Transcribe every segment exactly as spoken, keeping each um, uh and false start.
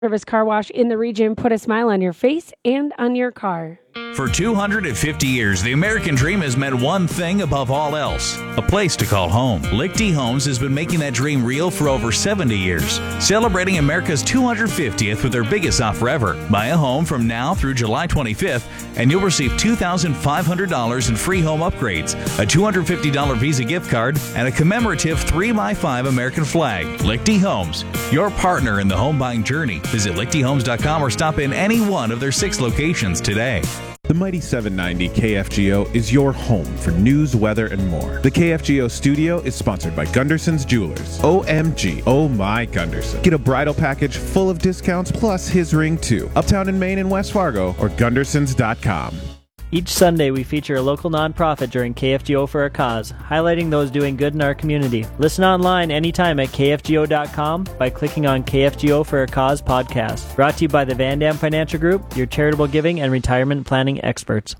Service car wash in the region. Put a smile on your face and on your car. For two hundred fifty years, the American dream has meant one thing above all else: a place to call home. Lichty Homes has been making that dream real for over seventy years, celebrating America's two hundred fiftieth with their biggest offer ever. Buy a home from now through July twenty-fifth, and you'll receive two thousand five hundred dollars in free home upgrades, a two hundred fifty dollars Visa gift card, and a commemorative three by five American flag. Lichty Homes, your partner in the home buying journey. Visit lichty homes dot com or stop in any one of their six locations today. The Mighty seven ninety K F G O is your home for news, weather, and more. The K F G O studio is sponsored by Gunderson's Jewelers. O M G, oh my Gunderson. Get a bridal package full of discounts plus his ring too. Uptown in Maine and West Fargo or gundersons dot com. Each Sunday, we feature a local nonprofit during K F G O for a Cause, highlighting those doing good in our community. Listen online anytime at K F G O dot com by clicking on K F G O for a Cause podcast. Brought to you by the Van Dam Financial Group, your charitable giving and retirement planning experts.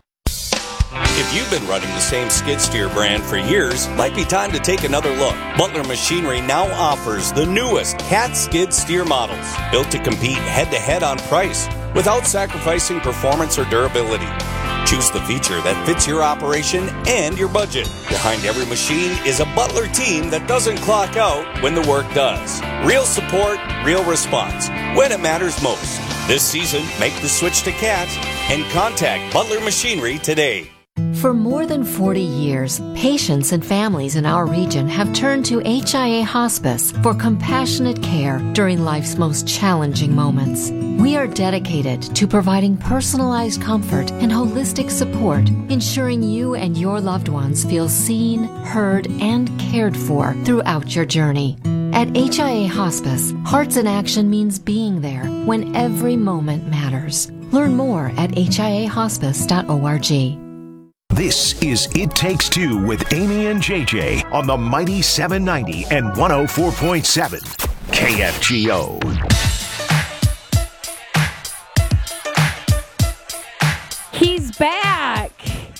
If you've been running the same skid steer brand for years, might be time to take another look. Butler Machinery now offers the newest Cat skid steer models, built to compete head-to-head on price without sacrificing performance or durability. Choose the feature that fits your operation and your budget. Behind every machine is a Butler team that doesn't clock out when the work does. Real support, real response, when it matters most. This season, make the switch to Cat and contact Butler Machinery today. For more than forty years, patients and families in our region have turned to H I A Hospice for compassionate care during life's most challenging moments. We are dedicated to providing personalized comfort and holistic support, ensuring you and your loved ones feel seen, heard, and cared for throughout your journey. At H I A Hospice, Hearts in Action means being there when every moment matters. Learn more at H I A hospice dot org. This is It Takes Two with Amy and J J on the Mighty seven ninety and one oh four point seven K F G O. He's back.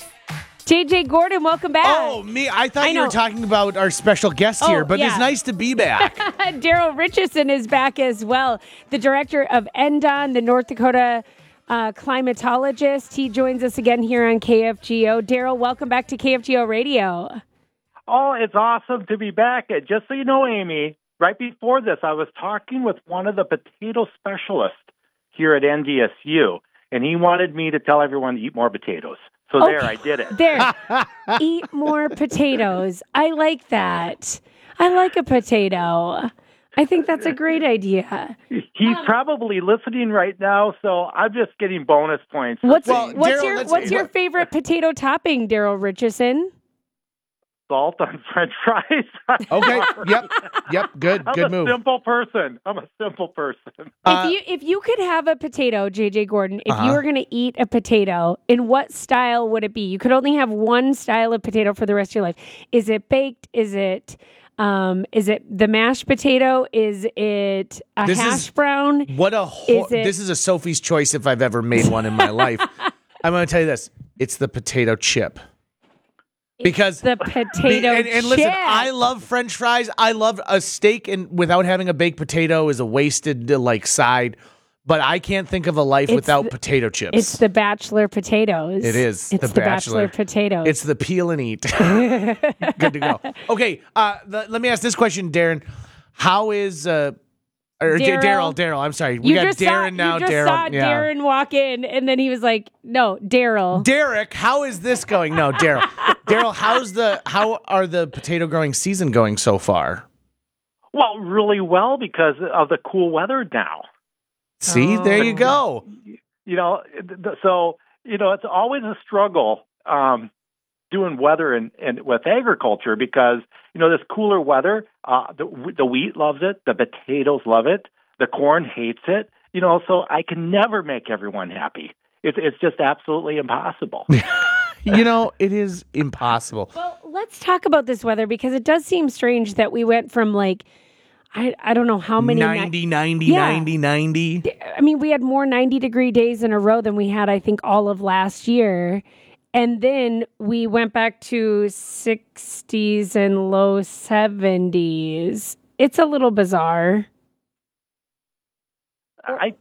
J J Gordon, welcome back. Oh, me. I thought I you know. were talking about our special guest here, Oh, but yeah. it's nice to be back. Daryl Richardson is back as well, the director of N D O N, the North Dakota uh, climatologist. He joins us again here on K F G O. Daryl, welcome back to K F G O Radio. Oh, it's awesome to be back. Uh, Just so you know, Amy, right before this, I was talking with one of the potato specialists here at N D S U, and he wanted me to tell everyone to eat more potatoes. So Okay. there, I did it. There. Eat more potatoes. I like that. I like a potato. I think that's a great idea. He's probably listening right now, so I'm just getting bonus points. What's Well, what's Daryl, your let's- what's your what- favorite potato topping, Daryl Richardson? Salt on French fries. Okay. Yep. Yep. Good. I'm Good a move. simple person. I'm a simple person. Uh, if you if you could have a potato, J J Gordon, if Uh-huh. you were going to eat a potato, in what style would it be? You could only have one style of potato for the rest of your life. Is it baked? Is it um is it the mashed potato? Is it a This hash is- brown? What a ho- Is it- this is a Sophie's choice if I've ever made one in my life. I'm going to tell you this: it's the potato chip. Because the potato and, and listen, chip. I love French fries. I love a steak, and without having a baked potato is a wasted uh, like side. But I can't think of a life It's without the- potato chips. It's the bachelor potatoes. It is It's the the, Bachelor. bachelor potatoes. It's the peel and eat. Good to go. Okay, uh, the, let me ask this question, Darren. How is uh, or D- Daryl. Daryl? Daryl, I'm sorry. We you got just Darren saw, now. You just Daryl, saw yeah. Darren walk in, and then he was like, "No, Daryl." Derek, how is this going? No, Daryl. Daryl, how's the how are the potato growing season going so far? Well, really well because of the cool weather now. See, Oh. there you go. You know, th- so, you know, it's always a struggle um, doing weather and, and with agriculture because, you know, this cooler weather, uh, the, the wheat loves it, the potatoes love it, the corn hates it, you know, so I can never make everyone happy. It's, it's just absolutely impossible. You know, it is impossible. Well, let's talk about this weather because it does seem strange that we went from like, I, I don't know how many. ninety, ninety, Yeah. ninety, ninety. I mean, we had more ninety degree days in a row than we had, I think, all of last year. And then we went back to sixties and low seventies. It's a little bizarre. I